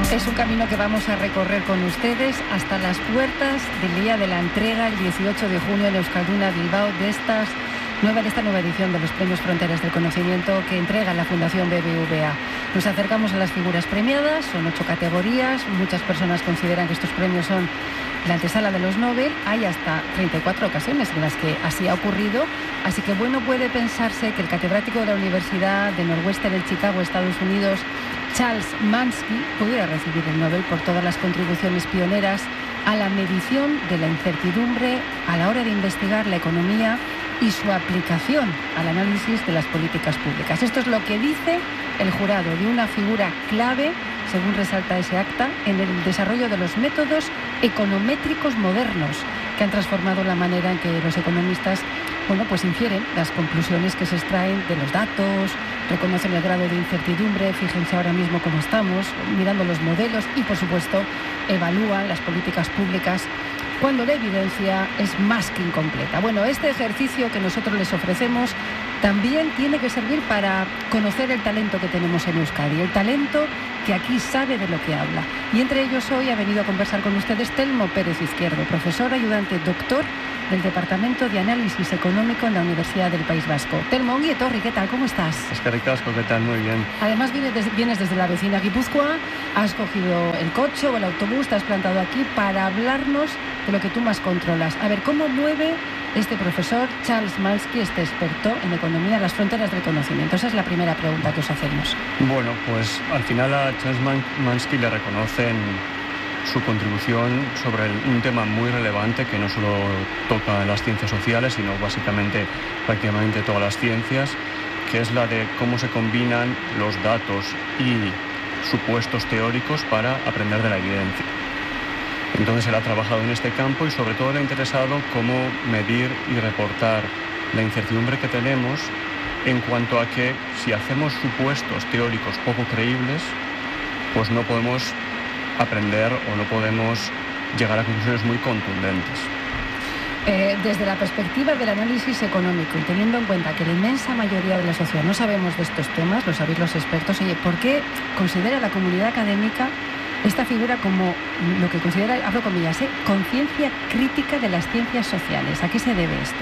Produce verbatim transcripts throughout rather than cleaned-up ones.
Es un camino que vamos a recorrer con ustedes hasta las puertas del día de la entrega, el dieciocho de junio en Euskalduna, Bilbao, de estas nueva de esta nueva edición de los Premios Fronteras del Conocimiento que entrega la Fundación B B V A. Nos acercamos a las figuras premiadas, son ocho categorías, muchas personas consideran que estos premios son la antesala de los Nobel. Hay hasta treinta y cuatro ocasiones en las que así ha ocurrido, así que bueno, puede pensarse que el catedrático de la Universidad de Northwestern en Chicago, Estados Unidos, Charles Mansky, pudiera recibir el Nobel por todas las contribuciones pioneras a la medición de la incertidumbre a la hora de investigar la economía y su aplicación al análisis de las políticas públicas. Esto es lo que dice el jurado de una figura clave, según resalta ese acta, en el desarrollo de los métodos econométricos modernos que han transformado la manera en que los economistas, bueno, pues infieren las conclusiones que se extraen de los datos, reconocen el grado de incertidumbre, fíjense ahora mismo cómo estamos, mirando los modelos y, por supuesto, evalúan las políticas públicas cuando la evidencia es más que incompleta. Bueno, este ejercicio que nosotros les ofrecemos también tiene que servir para conocer el talento que tenemos en Euskadi, el talento que aquí sabe de lo que habla. Y entre ellos hoy ha venido a conversar con ustedes Telmo Pérez Izquierdo, profesor ayudante doctor del Departamento de Análisis Económico en la Universidad del País Vasco. Telmo, ongi etorri, ¿qué tal? ¿Cómo estás? Es que ricasco, ¿qué tal? Muy bien. Además vienes desde, vienes desde la vecina Guipúzcoa, has cogido el coche o el autobús, te has plantado aquí para hablarnos de lo que tú más controlas. A ver, ¿cómo mueve este profesor Charles Mansky, este experto en economía, las fronteras del conocimiento? Esa es la primera pregunta que os hacemos. Bueno, pues al final a Charles Man- Mansky le reconocen su contribución sobre el, un tema muy relevante que no solo toca las ciencias sociales, sino básicamente prácticamente todas las ciencias, que es la de cómo se combinan los datos y supuestos teóricos para aprender de la evidencia. Entonces él ha trabajado en este campo y sobre todo le ha interesado cómo medir y reportar la incertidumbre que tenemos en cuanto a que si hacemos supuestos teóricos poco creíbles, pues no podemos aprender o no podemos llegar a conclusiones muy contundentes. Eh, desde la perspectiva del análisis económico y teniendo en cuenta que la inmensa mayoría de la sociedad no sabemos de estos temas, lo sabéis los expertos, oye, ¿por qué considera la comunidad académica esta figura como lo que considera, abro comillas, ¿eh? conciencia crítica de las ciencias sociales? ¿A qué se debe esto?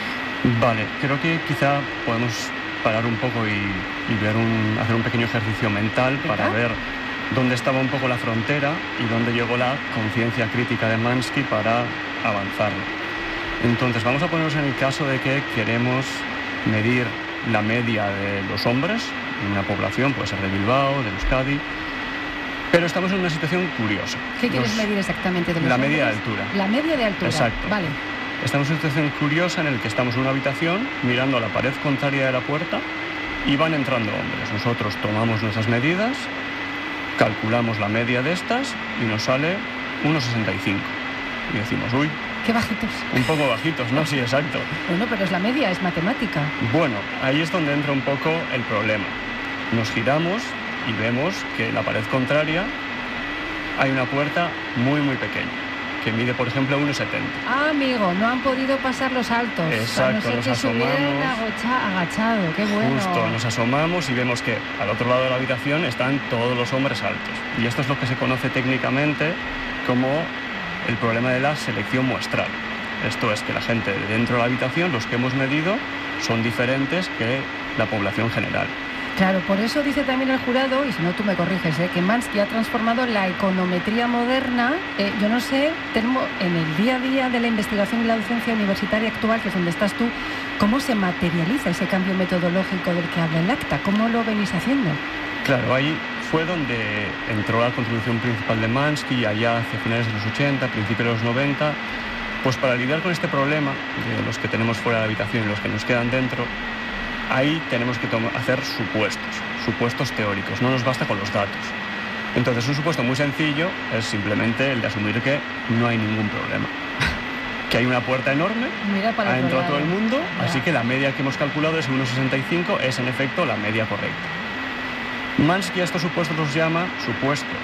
Vale, creo que quizá podemos parar un poco y, y ver un, hacer un pequeño ejercicio mental para ver dónde estaba un poco la frontera y dónde llegó la conciencia crítica de Mansky para avanzar. Entonces, vamos a ponernos en el caso de que queremos medir la media de los hombres en una población, puede ser de Bilbao, de Euskadi, pero estamos en una situación curiosa. ¿Qué quieres Nos, medir exactamente de los La hombres? media de altura. La media de altura. Exacto. Vale. Estamos en una situación curiosa en la que estamos en una habitación mirando a la pared contraria de la puerta y van entrando hombres. Nosotros tomamos nuestras medidas, calculamos la media de estas y nos sale uno sesenta y cinco. Y decimos, uy, qué bajitos. Un poco bajitos, ¿no? Sí, exacto. Bueno, pero es la media, es matemática. Bueno, ahí es donde entra un poco el problema. Nos giramos y vemos que en la pared contraria hay una puerta muy, muy pequeña, que mide, por ejemplo, uno setenta. Ah, amigo, no han podido pasar los altos. Exacto, a no ser nos que asomamos. Se hubieran agacha, agachado, qué bueno. Justo, nos asomamos y vemos que al otro lado de la habitación están todos los hombres altos. Y esto es lo que se conoce técnicamente como el problema de la selección muestral. Esto es que la gente de dentro de la habitación, los que hemos medido, son diferentes que la población general. Claro, por eso dice también el jurado, y si no tú me corriges, ¿eh? que Mansky ha transformado la econometría moderna, eh, yo no sé, Telmo, en el día a día de la investigación y la docencia universitaria actual, que es donde estás tú, ¿cómo se materializa ese cambio metodológico del que habla el acta? ¿Cómo lo venís haciendo? Claro, ahí fue donde entró la contribución principal de Mansky, allá hacia finales de los ochenta, principios de los noventa, pues para lidiar con este problema, de los que tenemos fuera de la habitación y los que nos quedan dentro, ahí tenemos que hacer supuestos, supuestos teóricos, no nos basta con los datos. Entonces, un supuesto muy sencillo es simplemente el de asumir que no hay ningún problema. Que hay una puerta enorme, ha entrado todo el mundo, ya. Así que la media que hemos calculado es uno sesenta y cinco, es en efecto la media correcta. Mansky a estos supuestos los llama supuestos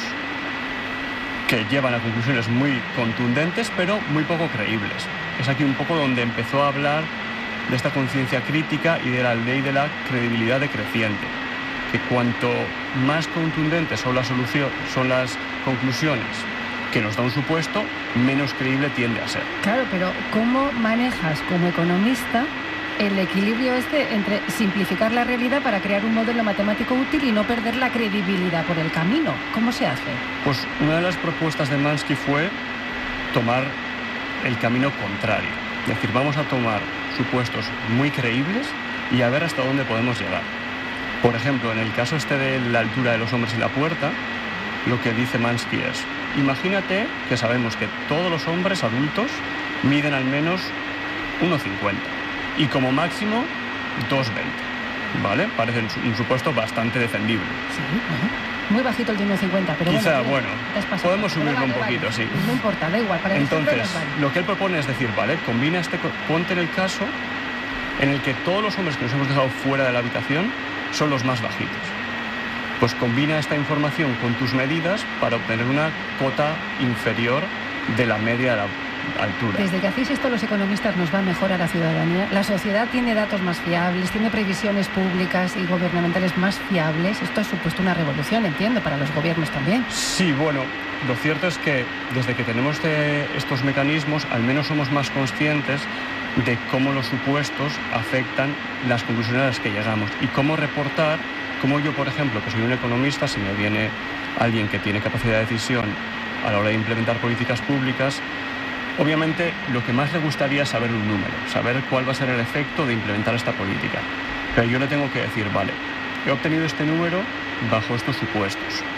que llevan a conclusiones muy contundentes, pero muy poco creíbles. Es aquí un poco donde empezó a hablar de esta conciencia crítica y de la ley de la credibilidad decreciente. que cuanto más contundentes son las soluciones, son las conclusiones que nos da un supuesto, menos creíble tiende a ser. Claro, pero ¿cómo manejas como economista el equilibrio este entre simplificar la realidad para crear un modelo matemático útil y no perder la credibilidad por el camino? ¿Cómo se hace? Pues una de las propuestas de Mansky fue tomar el camino contrario. Es decir, vamos a tomar supuestos muy creíbles y a ver hasta dónde podemos llegar. Por ejemplo, en el caso este de la altura de los hombres y la puerta, lo que dice Mansky es: imagínate que sabemos que todos los hombres adultos miden al menos uno cincuenta y como máximo dos veinte, ¿vale? Parece un supuesto bastante defendible. Sí, uh-huh. Muy bajito el de uno cincuenta, pero quizá, bueno, bueno podemos subirlo vale, un poquito, vale. sí. No importa, da igual. Para Entonces, vale. lo que él propone es decir, vale, combina este, ponte en el caso en el que todos los hombres que nos hemos dejado fuera de la habitación son los más bajitos. Pues combina esta información con tus medidas para obtener una cota inferior de la media de la altura. Desde que hacéis esto los economistas nos va mejor a la ciudadanía. La sociedad tiene datos más fiables, tiene previsiones públicas y gubernamentales más fiables. Esto ha supuesto una revolución, entiendo, para los gobiernos también. Sí, bueno, lo cierto es que desde que tenemos de estos mecanismos, al menos somos más conscientes de cómo los supuestos afectan las conclusiones a las que llegamos y cómo reportar, cómo yo, por ejemplo, que soy un economista, si me viene alguien que tiene capacidad de decisión a la hora de implementar políticas públicas, obviamente lo que más le gustaría es saber un número, saber cuál va a ser el efecto de implementar esta política. Pero yo le tengo que decir, vale, he obtenido este número bajo estos supuestos.